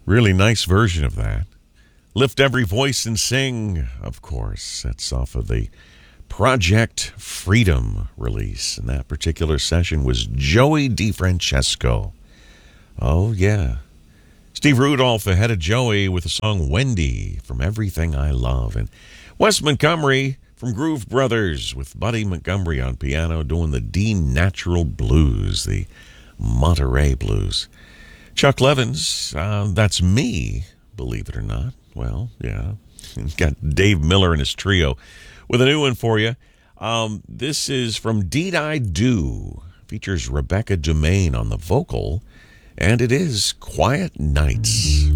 Really nice version of that. Lift Every Voice and Sing, of course. That's off of the Project Freedom release. And that particular session was Joey DeFrancesco. Oh, yeah. Steve Rudolph ahead of Joey with the song Wendy from Everything I Love. And Wes Montgomery from Groove Brothers with Buddy Montgomery on piano doing the D Natural Blues, the Monterey Blues. Chuck Levins, that's me, believe it or not. Well, yeah. Got Dave Miller and his trio with a new one for you. This is from Deed I Do. Features Rebecca Dumaine on the vocal. And it is Quiet Nights.